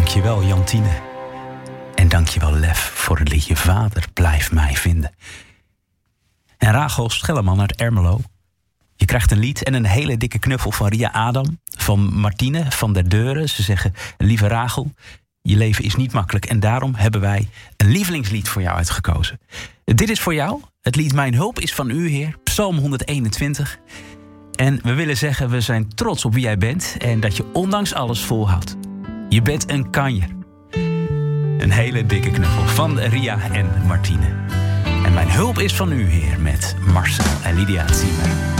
Dankjewel Jantine. En dankjewel Lef voor het liedje Vader blijf mij vinden. En Rachel Schelleman uit Ermelo. Je krijgt een lied en een hele dikke knuffel van Ria Adam, van Martine van der Deuren. Ze zeggen, lieve Rachel, je leven is niet makkelijk. En daarom hebben wij een lievelingslied voor jou uitgekozen. Dit is voor jou. Het lied Mijn hulp is van u, Heer. Psalm 121. En we willen zeggen, we zijn trots op wie jij bent. En dat je ondanks alles volhoudt. Je bent een kanjer. Een hele dikke knuffel van Ria en Martine. En mijn hulp is van u, Heer, met Marcel en Lydia Ziemer.